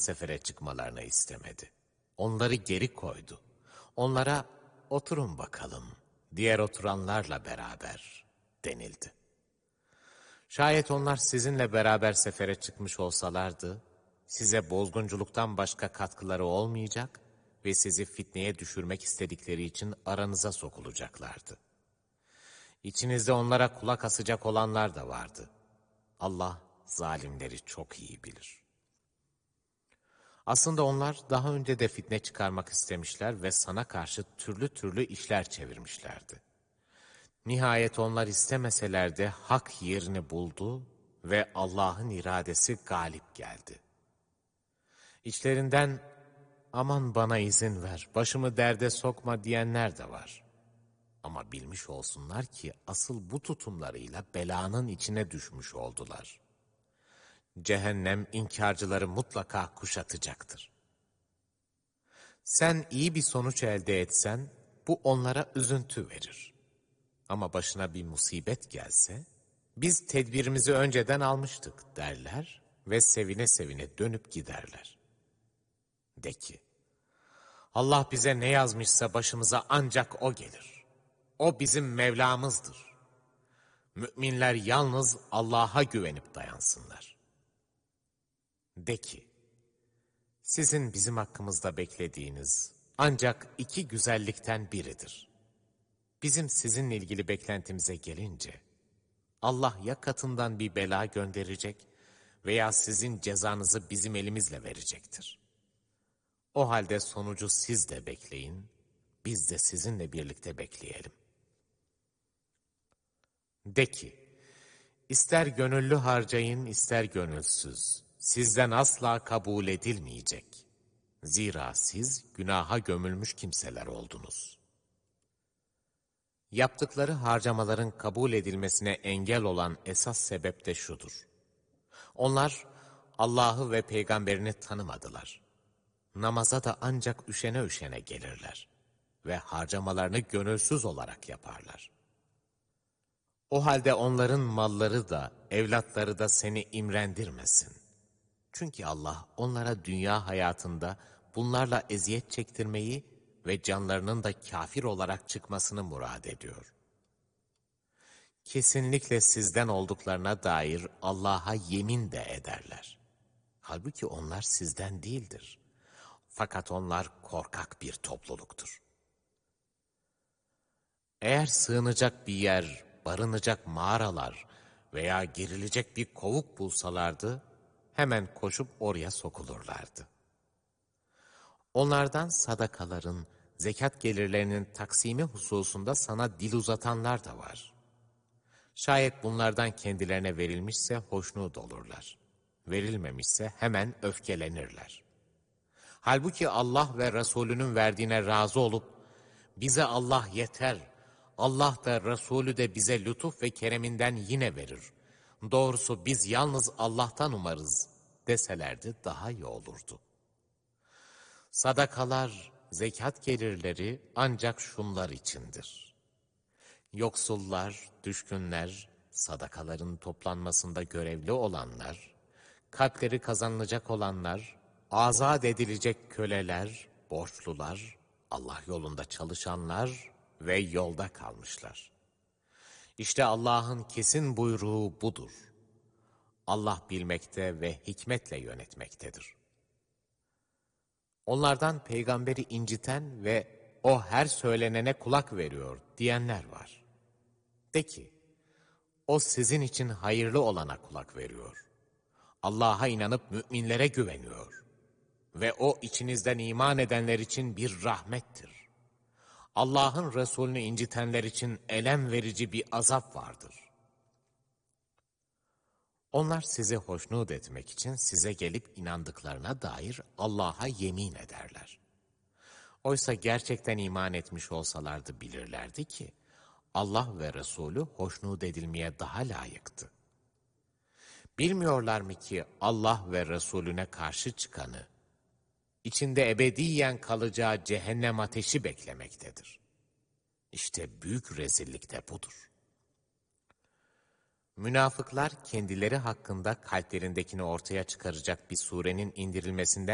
sefere çıkmalarını istemedi. Onları geri koydu. Onlara oturun bakalım, diğer oturanlarla beraber denildi. Şayet onlar sizinle beraber sefere çıkmış olsalardı, size bozgunculuktan başka katkıları olmayacak ve sizi fitneye düşürmek istedikleri için aranıza sokulacaklardı. İçinizde onlara kulak asacak olanlar da vardı. Allah zalimleri çok iyi bilir. Aslında onlar daha önce de fitne çıkarmak istemişler ve sana karşı türlü türlü işler çevirmişlerdi. Nihayet onlar istemeseler de hak yerini buldu ve Allah'ın iradesi galip geldi. İçlerinden aman bana izin ver, başımı derde sokma diyenler de var. Ama bilmiş olsunlar ki asıl bu tutumlarıyla belanın içine düşmüş oldular. Cehennem inkarcıları mutlaka kuşatacaktır. Sen iyi bir sonuç elde etsen bu onlara üzüntü verir. Ama başına bir musibet gelse, biz tedbirimizi önceden almıştık derler ve sevine sevine dönüp giderler. De ki, Allah bize ne yazmışsa başımıza ancak O gelir. O bizim Mevlamızdır. Müminler yalnız Allah'a güvenip dayansınlar. De ki, sizin bizim hakkımızda beklediğiniz ancak iki güzellikten biridir. Bizim sizinle ilgili beklentimize gelince, Allah ya katından bir bela gönderecek veya sizin cezanızı bizim elimizle verecektir. O halde sonucu siz de bekleyin, biz de sizinle birlikte bekleyelim. De ki, ister gönüllü harcayın, ister gönülsüz, sizden asla kabul edilmeyecek. Zira siz günaha gömülmüş kimseler oldunuz. Yaptıkları harcamaların kabul edilmesine engel olan esas sebep de şudur. Onlar Allah'ı ve peygamberini tanımadılar. Namaza da ancak üşene üşene gelirler ve harcamalarını gönülsüz olarak yaparlar. O halde onların malları da, evlatları da seni imrendirmesin. Çünkü Allah onlara dünya hayatında bunlarla eziyet çektirmeyi ve canlarının da kafir olarak çıkmasını murad ediyor. Kesinlikle sizden olduklarına dair Allah'a yemin de ederler. Halbuki onlar sizden değildir. Fakat onlar korkak bir topluluktur. Eğer sığınacak bir yer, barınacak mağaralar veya girilecek bir kovuk bulsalardı, hemen koşup oraya sokulurlardı. Onlardan sadakaların, zekat gelirlerinin taksimi hususunda sana dil uzatanlar da var. Şayet bunlardan kendilerine verilmişse hoşnut olurlar. Verilmemişse hemen öfkelenirler. Halbuki Allah ve Resulünün verdiğine razı olup, bize Allah yeter, Allah da Resulü de bize lütuf ve kereminden yine verir. Doğrusu biz yalnız Allah'tan umarız deselerdi daha iyi olurdu. Sadakalar, zekat gelirleri ancak şunlar içindir. Yoksullar, düşkünler, sadakaların toplanmasında görevli olanlar, kalpleri kazanılacak olanlar, azat edilecek köleler, borçlular, Allah yolunda çalışanlar ve yolda kalmışlar. İşte Allah'ın kesin buyruğu budur. Allah bilmekte ve hikmetle yönetmektedir. Onlardan peygamberi inciten ve o her söylenene kulak veriyor diyenler var. De ki, o sizin için hayırlı olana kulak veriyor. Allah'a inanıp müminlere güveniyor. Ve o içinizden iman edenler için bir rahmettir. Allah'ın Resulünü incitenler için elem verici bir azap vardır. Onlar sizi hoşnut etmek için size gelip inandıklarına dair Allah'a yemin ederler. Oysa gerçekten iman etmiş olsalardı bilirlerdi ki Allah ve Resulü hoşnut edilmeye daha layıktı. Bilmiyorlar mı ki Allah ve Resulüne karşı çıkanı, içinde ebediyen kalacağı cehennem ateşi beklemektedir. İşte büyük rezillik de budur. Münafıklar kendileri hakkında kalplerindekini ortaya çıkaracak bir surenin indirilmesinden